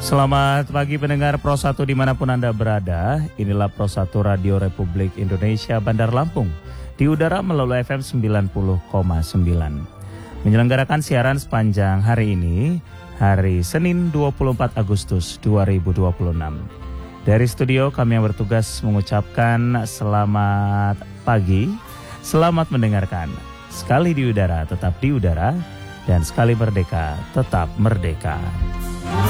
Selamat pagi pendengar Pro 1 dimanapun Anda berada. Inilah Pro 1 Radio Republik Indonesia Bandar Lampung. Di udara melalui FM 90,9. Menyelenggarakan siaran sepanjang hari ini, hari Senin 24 Agustus 2026. Dari studio kami yang bertugas mengucapkan selamat pagi, selamat mendengarkan. Sekali di udara tetap di udara, dan sekali merdeka tetap merdeka.